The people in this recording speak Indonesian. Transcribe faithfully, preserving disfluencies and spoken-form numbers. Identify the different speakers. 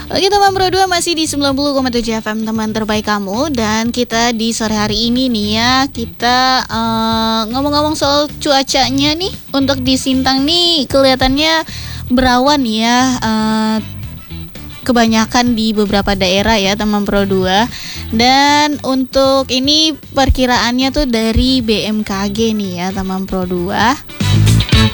Speaker 1: Oke teman Pro dua masih di sembilan puluh koma tujuh F M teman terbaik kamu. Dan kita di sore hari ini nih ya, kita uh, ngomong-ngomong soal cuacanya nih. Untuk di Sintang nih kelihatannya berawan ya, uh, kebanyakan di beberapa daerah ya teman Pro dua. Dan untuk ini perkiraannya tuh dari B M K G nih ya teman Pro dua.